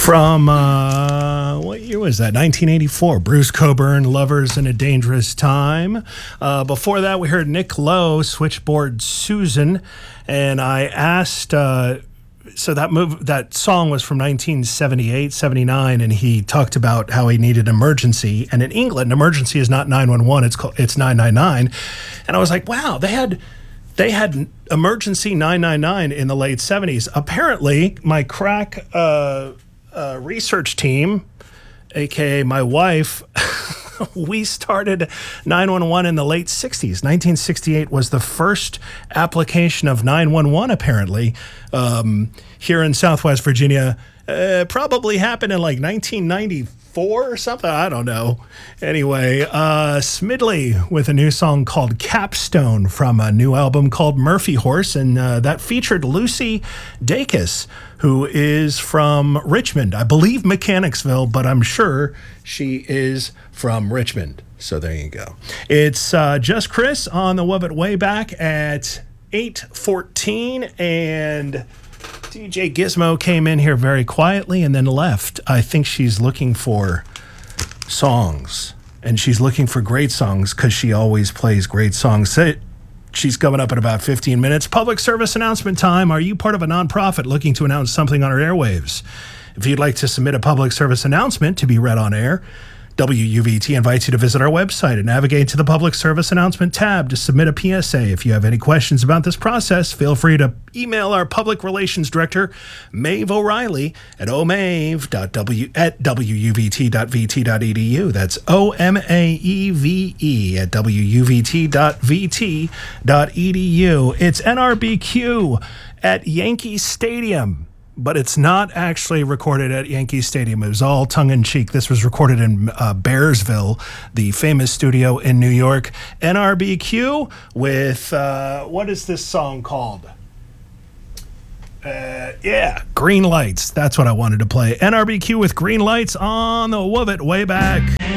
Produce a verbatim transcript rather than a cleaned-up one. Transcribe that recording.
From, uh, what year was that? nineteen eighty-four. Bruce Cockburn, Lovers in a Dangerous Time. Uh, before that, we heard Nick Lowe, Switchboard Susan. And I asked, uh, so that move, that song was from nineteen seventy-eight, seventy-nine, and he talked about how he needed emergency. And in England, emergency is not nine one one, it's called, it's nine nine nine. And I was like, wow, they had... They had emergency nine nine nine in the late seventies. Apparently, my crack uh, uh, research team, a k a my wife, we started nine one one in the late sixties. nineteen sixty-eight was the first application of nine one one, apparently, um, here in Southwest Virginia. Uh, probably happened in like nineteen ninety-four or something. I don't know. Anyway, uh, Smidley with a new song called Capstone from a new album called Murphy Horse. And uh, that featured Lucy Dacus, who is from Richmond. I believe Mechanicsville, but I'm sure she is from Richmond. So there you go. It's uh, Just Chris on the Love It Way Back at eight fourteen, and D J Gizmo came in here very quietly and then left. I think she's looking for songs, and she's looking for great songs because she always plays great songs. She's coming up in about fifteen minutes. Public service announcement time. Are you part of a nonprofit looking to announce something on our airwaves? If you'd like to submit a public service announcement to be read on air, W U V T invites you to visit our website and navigate to the Public Service Announcement tab to submit a P S A. If you have any questions about this process, feel free to email our Public Relations Director, Maeve O'Reilly, at omave.w at wuvt.vt.edu. That's O M A E V E at wuvt.vt.edu. It's N R B Q at Yankee Stadium, but it's not actually recorded at Yankee Stadium. It was all tongue-in-cheek. This was recorded in uh, Bearsville, the famous studio in New York. N R B Q with, uh, what is this song called? Uh, yeah, Green Lights. That's what I wanted to play. N R B Q with Green Lights on the Love It Way Back.